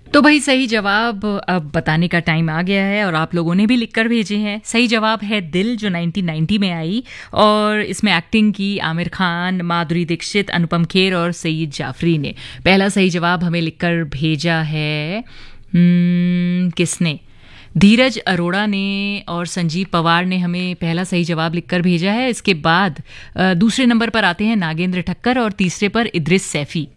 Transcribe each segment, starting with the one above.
तो भाई सही जवाब अब बताने का टाइम आ गया है और आप लोगों ने भी लिखकर भेजे हैं। सही जवाब है दिल, जो 1990 में आई और इसमें एक्टिंग की आमिर खान, माधुरी दीक्षित, अनुपम खेर और सईद जाफरी ने। पहला सही जवाब हमें लिखकर भेजा है किसने? धीरज अरोड़ा ने और संजीव पवार ने हमें पहला सही जवाब लिखकर भेजा है। इसके बाद दूसरे नंबर पर आते हैं नागेंद्र ठक्कर और तीसरे पर इद्रिस सैफी।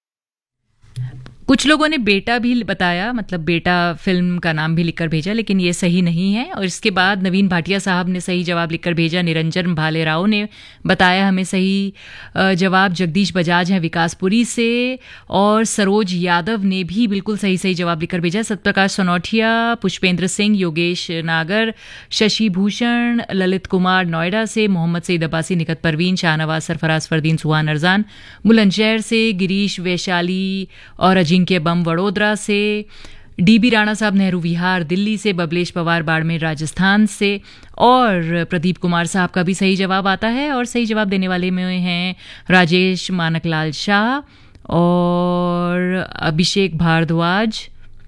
कुछ लोगों ने बेटा भी बताया, मतलब बेटा फिल्म का नाम भी लिखकर भेजा, लेकिन ये सही नहीं है। और इसके बाद नवीन भाटिया साहब ने सही जवाब लिखकर भेजा। निरंजन भालेराव ने बताया हमें सही जवाब। जगदीश बजाज हैं विकासपुरी से और सरोज यादव ने भी बिल्कुल सही सही जवाब लिखकर भेजा। सत्यप्रकाश सोनौठिया, पुष्पेंद्र सिंह, योगेश नागर, शशि भूषण, ललित कुमार नोएडा से, मोहम्मद सईद अब्बासी, निकत परवीन, शाहनवाज सरफराज, फरदीन सुहान अरजान बुलंदशहर से, गिरीश वैशाली और अजिंक्य बम वडोदरा से, डीबी राणा साहब नेहरू विहार दिल्ली से, बबलेश पवार बाड़मेर राजस्थान से और प्रदीप कुमार साहब का भी सही जवाब आता है। और सही जवाब देने वाले में हैं राजेश मानकलाल शाह और अभिषेक भारद्वाज।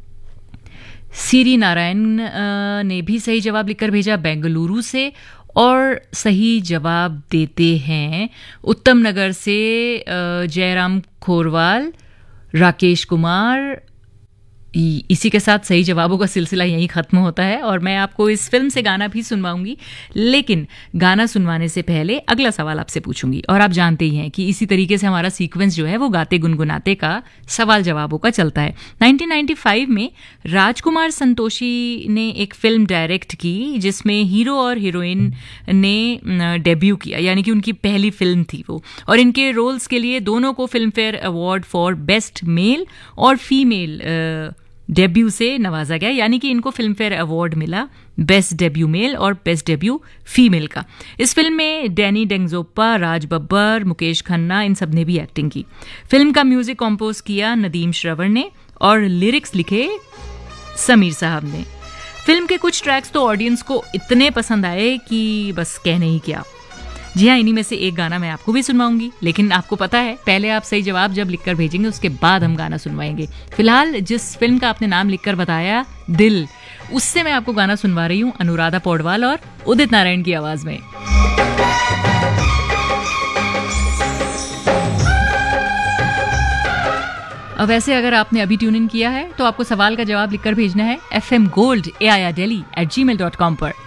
सीरी नारायण ने भी सही जवाब लिखकर भेजा बेंगलुरु से। और सही जवाब देते हैं उत्तम नगर से जयराम खोरवाल, राकेश कुमार। इसी के साथ सही जवाबों का सिलसिला यहीं खत्म होता है और मैं आपको इस फिल्म से गाना भी सुनवाऊंगी, लेकिन गाना सुनवाने से पहले अगला सवाल आपसे पूछूंगी। और आप जानते ही हैं कि इसी तरीके से हमारा सीक्वेंस जो है वो गाते गुनगुनाते का सवाल जवाबों का चलता है। 1995 में राजकुमार संतोषी ने एक फिल्म डायरेक्ट की जिसमें हीरो और हीरोइन ने डेब्यू किया, यानी कि उनकी पहली फिल्म थी वो। और इनके रोल्स के लिए दोनों को film fair award for best male और फीमेल डेब्यू से नवाजा गया, यानी कि इनको फिल्म फेयर अवार्ड मिला बेस्ट डेब्यू मेल और बेस्ट डेब्यू फीमेल का। इस फिल्म में डैनी डेंगजोप्पा, राज बब्बर, मुकेश खन्ना, इन सब ने भी एक्टिंग की। फिल्म का म्यूजिक कंपोज किया नदीम श्रवण ने और लिरिक्स लिखे समीर साहब ने। फिल्म के कुछ ट्रैक्स तो ऑडियंस को इतने पसंद आए कि बस कहने ही क्या। जी हाँ, इन्हीं में से एक गाना मैं आपको भी सुनवाऊंगी, लेकिन आपको पता है पहले आप सही जवाब जब लिखकर भेजेंगे उसके बाद हम गाना सुनवाएंगे। फिलहाल जिस फिल्म का आपने नाम लिखकर बताया दिल, उससे मैं आपको गाना सुनवा रही हूँ अनुराधा पौडवाल और उदित नारायण की आवाज में। अब वैसे अगर आपने अभी ट्यून इन किया है तो आपको सवाल का जवाब लिखकर भेजना है fmgold@gmail.com पर।